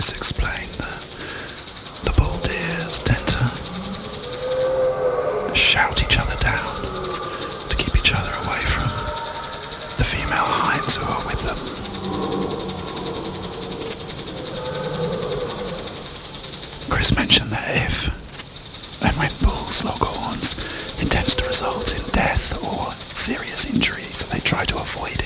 Chris explained that the bull deers tend to shout each other down to keep each other away from the female hinds who are with them. Chris mentioned that if and when bulls log horns, it tends to result in death or serious injury, so they try to avoid it.